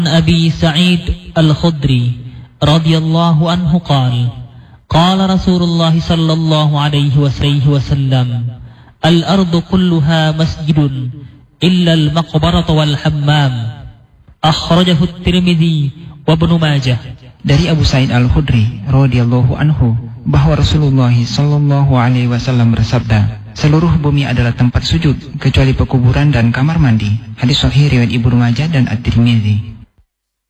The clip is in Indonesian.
أبي سعيد الخدري رضي الله عنه قال قال رسول الله صلى الله عليه وسلم الأرض كلها مسجد إلا المقبرة والحمام أخرجه الترمذي وابن ماجه. Dari Abu Sa'id Al-Khudri radhiyallahu anhu bahwa Rasulullah sallallahu alaihi wasallam bersabda, seluruh bumi adalah tempat sujud kecuali pekuburan dan kamar mandi. Hadis sahih riwayat Ibnu Majah dan At-Tirmidzi.